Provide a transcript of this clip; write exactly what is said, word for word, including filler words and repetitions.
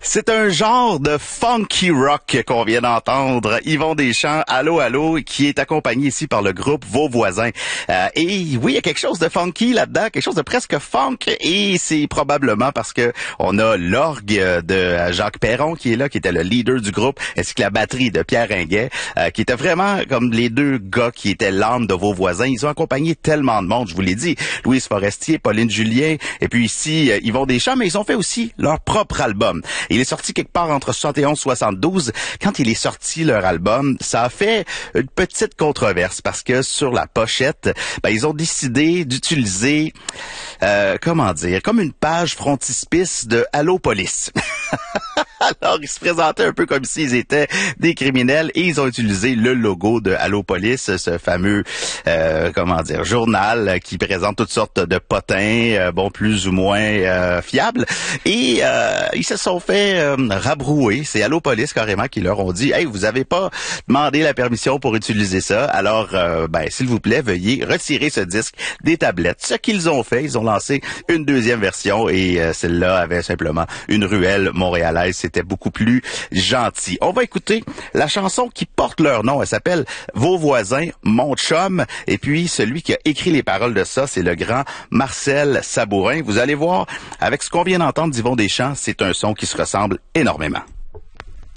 C'est un genre de funky rock qu'on vient d'entendre. Yvon Deschamps, Allô, allô, qui est accompagné ici par le groupe Vos Voisins. Euh, et oui, il y a quelque chose de funky là-dedans, quelque chose de presque funk, et c'est probablement parce que on a l'orgue de Jacques Perron qui est là, qui était le leader du groupe, ainsi que la batterie de Pierre Ringuet, euh, qui était vraiment comme les deux gars qui étaient l'âme de Vos Voisins. Ils ont accompagné tellement de monde, je vous l'ai dit. Louise Forestier, Pauline Julien, et puis ici, euh, Yvon Deschamps, mais ils ont fait aussi leur propre album. Il est sorti quelque part entre soixante et onze et soixante-douze. Quand il est sorti, leur album, ça a fait une petite controverse parce que sur la pochette, ben, ils ont décidé d'utiliser, euh, comment dire, comme une page frontispice de Allô Police. Alors, ils se présentaient un peu comme s'ils étaient des criminels et ils ont utilisé le logo de Allô Police, ce fameux, euh, comment dire, journal qui présente toutes sortes de potins, euh, bon, plus ou moins euh, fiables. Et euh, ils se sont fait euh, rabrouer. C'est Allô Police carrément qui leur ont dit « Hey, vous avez pas demandé la permission pour utiliser ça. Alors, euh, ben, s'il vous plaît, veuillez retirer ce disque des tablettes. » Ce qu'ils ont fait, ils ont lancé une deuxième version et euh, celle-là avait simplement une ruelle montréalaise. C'était beaucoup plus gentil. On va écouter la chanson qui porte leur nom. Elle s'appelle Vos Voisins, mon chum. Et puis, celui qui a écrit les paroles de ça, c'est le grand Marcel Sabourin. Vous allez voir, avec ce qu'on vient d'entendre d'Yvon Deschamps, c'est un son qui se ressemble énormément.